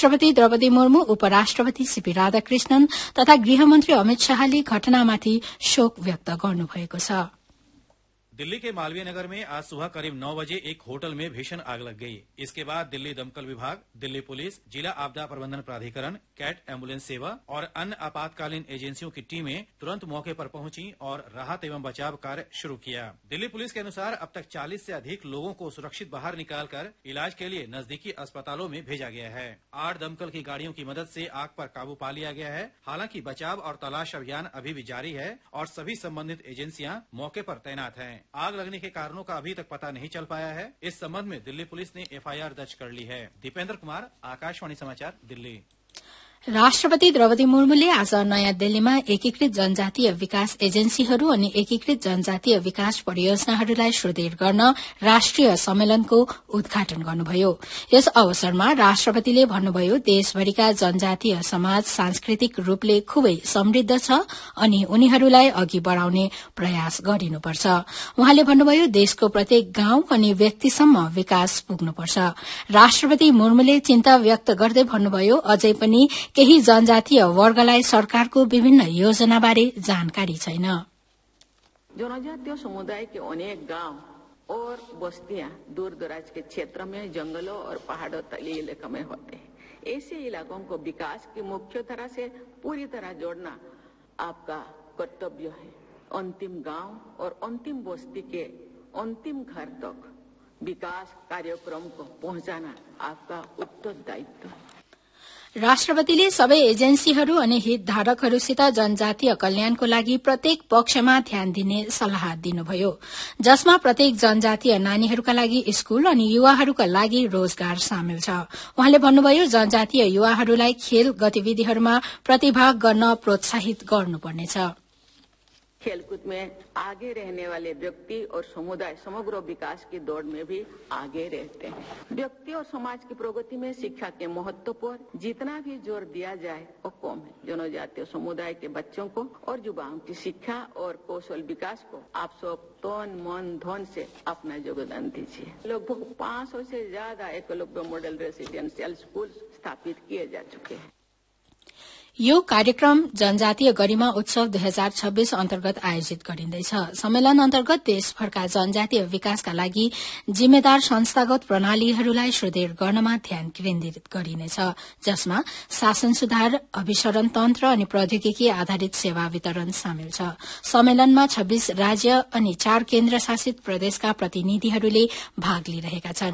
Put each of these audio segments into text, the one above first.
राष्ट्रपति द्रौपदी मुर्मू, उपराष्ट्रपति सीपी राधाकृष्णन तथा गृहमन्त्री अमित शाहले घटनामाथि शोक व्यक्त गर्नुभएको छ। दिल्ली के मालवीय नगर में आज सुबह करीब 9 बजे एक होटल में भीषण आग लग गई। इसके बाद दिल्ली दमकल विभाग, दिल्ली पुलिस, जिला आपदा प्रबंधन प्राधिकरण, कैट एम्बुलेंस सेवा और अन्य आपातकालीन एजेंसियों की टीमें तुरंत मौके पर पहुंची और राहत एवं बचाव कार्य शुरू किया। दिल्ली पुलिस के अनुसार अब तक 40 से अधिक लोगों को सुरक्षित बाहर निकालकर इलाज के लिए नजदीकी अस्पतालों में भेजा गया है। 8 दमकल की गाड़ियों की मदद से आग पर काबू पा लिया गया है। हालांकि बचाव और तलाश अभियान अभी भी जारी है और सभी संबंधित एजेंसियां मौके पर तैनात हैं। आग लगने के कारणों का अभी तक पता नहीं चल पाया है। इस संबंध में दिल्ली पुलिस ने एफआईआर दर्ज कर ली है। दीपेंद्र कुमार, आकाशवाणी समाचार, दिल्ली। राष्ट्रपति द्रौपदी मुर्मुले आज नयाँ दिल्लीमा एकीकृत जनजातीय विकास एजेन्सीहरू अनि एकीकृत जनजातीय विकास परियोजनाहरूलाई सुदृढ़ गर्न राष्ट्रिय सम्मेलनको उद्घाटन गर्नुभयो। यस अवसरमा राष्ट्रपतिले भन्नुभयो, देशभरिका जनजातीय समाज सांस्कृतिक रूपले खुबै समृद्ध छ अनि उनीहरूलाई अघि बढ़ाउने प्रयास गरिनुपर्छ। उहाँले भन्नुभयो, देशको प्रत्येक गाउँ अनि व्यक्तिसम्म विकास पुग्नुपर्छ। राष्ट्रपति मुर्मुले चिन्ता व्यक्त गर्दै भन्नुभयो, अझै पनि केही जनजातीय वर्गलाई सरकारको विभिन्न योजनाबारे जानकारी छैन। जनजातीय समुदाय के अनेक गांव और बस्तियां दूर दराज के क्षेत्र में जंगलों और पहाड़ों तले इलाकों में होते हैं। ऐसे इलाकों को विकास की मुख्य धारा से पूरी तरह जोड़ना आपका कर्तव्य है। अंतिम गांव और अंतिम बस्ती के अंतिम घर तक विकास कार्यक्रम को पहुंचाना आपका उत्तरदायित्व है। राष्ट्रपतिले सबै एजेन्सीहरू अनि हितधारकहरूसित जनजातीय कल्याणको लागि प्रत्येक पक्षमा ध्यान दिने सल्लाह दिनुभयो, जसमा प्रत्येक जनजातीय नानीहरूका लागि स्कूल अनि युवाहरूका लागि रोजगार सामेल छ। उहाँले भन्नुभयो, जनजातीय युवाहरूलाई खेल गतिविधिहरूमा प्रतिभाग गर्न प्रोत्साहित गर्नुपर्नेछ। खेलकूद में आगे रहने वाले व्यक्ति और समुदाय समग्र विकास की दौड़ में भी आगे रहते हैं। व्यक्ति और समाज की प्रगति में शिक्षा के महत्व पर जितना भी जोर दिया जाए वो कम है। जनजातीय समुदाय के बच्चों को और युवाओं की शिक्षा और कौशल विकास को आप सब तन मन धन से अपना योगदान दीजिए। लगभग 500 से ज्यादा एकलव्य मॉडल रेसिडेंशियल स्कूल स्थापित किए जा चुके हैं। यो कार्यक्रम जनजातीय गरिमा उत्सव 2026 अन्तर्गत आयोजित गरिँदैछ। सम्मेलन अन्तर्गत देशभरका जनजातीय विकासका लागि जिम्मेदार संस्थागत प्रणालीहरूलाई सुदृढ़ गर्नमा ध्यान केन्द्रित गरिनेछ, जसमा शासन सुधार, अभिसरण तन्त्र अनि प्रौद्योगिकी आधारित सेवा वितरण सामेल छ। सम्मेलनमा 26 राज्य अनि 4 केन्द्र शासित प्रदेशका प्रतिनिधिहरूले भाग लिइरहेका छन्।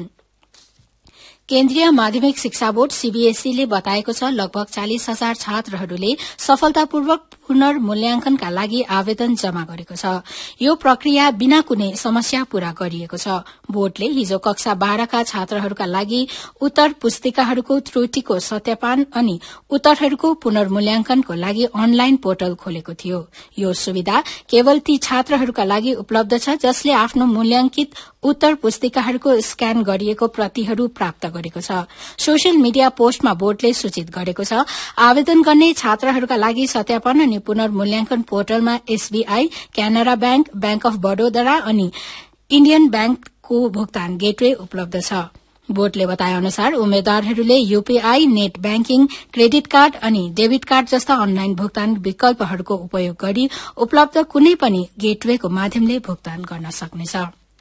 केन्द्रीय माध्यमिक शिक्षा बोर्ड सीबीएसई ले बताएको छ, लगभग 40,000 छात्रहरूले सफलतापूर्वक पुनर्मूल्यांकनका लागि आवेदन जमा गरेको छ। यो प्रक्रिया बिना कुनै समस्या पूरा गरिएको छ। बोर्डले हिजो कक्षा 12 का छात्रहरूका लागि उत्तर पुस्तिकाहरूको त्रुटिको सत्यापन अनि उत्तरहरूको पुनर्मूल्यांकनको लागि अनलाइन पोर्टल खोलेको थियो। यो सुविधा केवल ती छात्रहरूका लागि उपलब्ध छ जसले आफ्नो मूल्यांकित उत्तर पुस्तिकाहरूको स्क्यान गरिएको प्रतिहरू प्राप्त गरेको छ। सोशल मीडिया पोस्टमा बोर्डले सूचित गरेको छ, आवेदन गर्ने छात्रहरूका लागि सत्यापन अनि पुनर्मूल्यांकन पोर्टलमा SBI, Canara bank, bank of Vadodara अनि इण्डियन बैंकको भुक्तान गेटवे उपलब्ध छ। बोर्डले बताए अनुसार उम्मेद्वारहरूले UPI, net banking, credit card अनि डेबिट कार्ड जस्ता अनलाइन भुक्तान विकल्पहरूको उपयोग गरी उपलब्ध कुनै पनि गेटवेको माध्यमले भुक्तान गर्न सक्नेछ।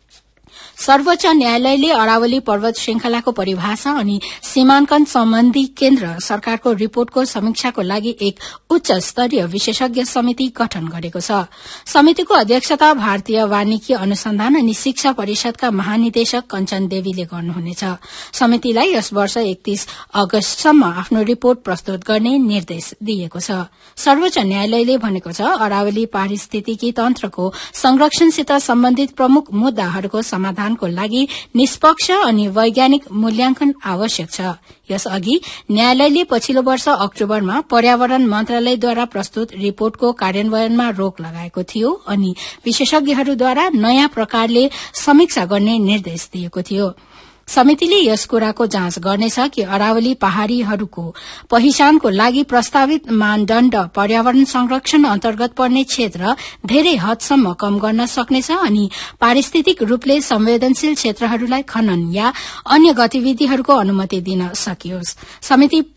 सर्वोच्च न्यायालयले अरावली पर्वत श्रृंखलाको परिभाषा अनि सीमांकन सम्बन्धी केन्द्र सरकारको रिपोर्टको समीक्षाको लागि एक उच्च स्तरीय विशेषज्ञ समिति गठन गरेको छ। समितिको अध्यक्षता भारतीय वानिकी अनुसन्धान अनि शिक्षा परिषदका महानिदेशक कञ्चन देवीले गर्नुहुनेछ। समितिलाई यस वर्ष 31 अगस्तसम्म आफ्नो रिपोर्ट प्रस्तुत गर्ने निर्देश दिएको छ। सर्वोच्च न्यायालयले भनेको छ, अरावली पारिस्थितिकी तन्त्रको संरक्षणसित सम्बन्धित प्रमुख मुद्दाहरूको समाधानको लागि निष्पक्ष अनि वैज्ञानिक मूल्यांकन आवश्यक छ। यसअघि न्यायालयले पछिल्लो वर्ष अक्टोबरमा पर्यावरण मन्त्रालयद्वारा प्रस्तुत रिपोर्टको कार्यान्वयनमा रोक लगाएको थियो अनि विशेषज्ञहरूद्वारा नयाँ प्रकारले समीक्षा गर्ने निर्देश दिएको थियो। समितिले यस कुराको जाँच गर्नेछ कि अरावली पहाड़ीहरूको पहिचानको लागि प्रस्तावित मानदण्ड पर्यावरण संरक्षण अन्तर्गत पर्ने क्षेत्र धेरै हदसम्म कम गर्न सक्नेछ अनि पारिस्थितिक रूपले संवेदनशील क्षेत्रहरूलाई खनन या अन्य गतिविधिहरूको अनुमति दिन सकियोस्। समिति